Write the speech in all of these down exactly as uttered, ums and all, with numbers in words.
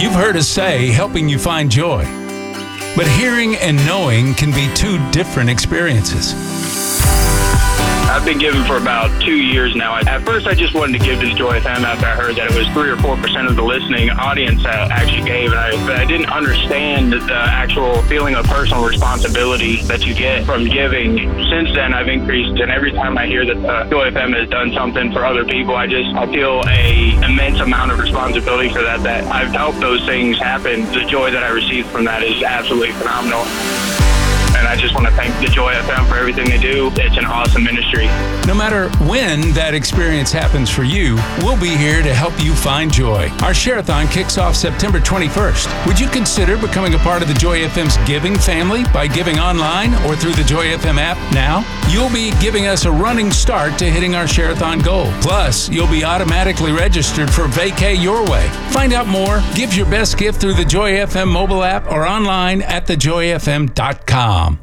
You've heard us say helping you find joy. But hearing and knowing can be two different experiences. I've been giving for about two years now. At first, I just wanted to give to Joy F M after I heard that it was three or four percent of the listening audience that actually gave. And I, but I didn't understand the actual feeling of personal responsibility that you get from giving. Since then, I've increased, and every time I hear that uh, Joy F M has done something for other people, I just I feel a immense amount of responsibility for that. That I've helped those things happen. The joy that I received from that is absolutely phenomenal. And I just want to thank the Joy F M for everything they do. It's an awesome ministry. No matter when that experience happens for you, we'll be here to help you find joy. Our Share-a-thon kicks off September twenty-first. Would you consider becoming a part of the Joy F M's giving family by giving online or through the Joy F M app now? You'll be giving us a running start to hitting our Share-a-thon goal. Plus, you'll be automatically registered for Vacay Your Way. Find out more. Give your best gift through the Joy F M mobile app or online at the joy f m dot com.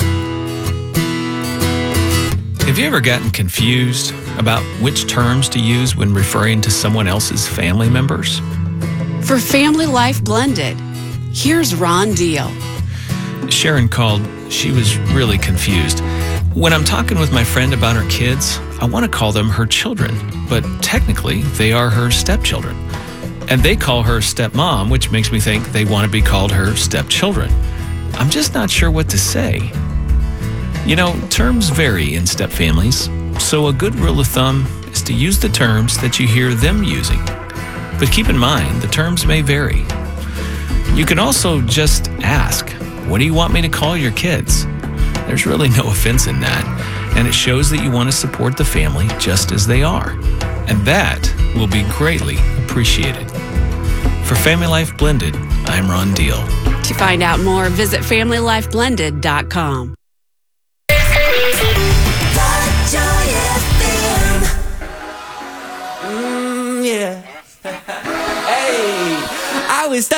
Have you ever gotten confused about which terms to use when referring to someone else's family members? For Family Life Blended, here's Ron Deal. Sharon called. She was really confused. When I'm talking with my friend about her kids, I want to call them her children, but technically they are her stepchildren. And they call her stepmom, which makes me think they want to be called her stepchildren. I'm just not sure what to say. You know, terms vary in step families, so a good rule of thumb is to use the terms that you hear them using. But keep in mind, the terms may vary. You can also just ask, what do you want me to call your kids? There's really no offense in that, and it shows that you want to support the family just as they are. And that will be greatly appreciated. For Family Life Blended, I'm Ron Deal. To find out more, visit family life blended dot com. Mm, yeah. Hey, I was stuck.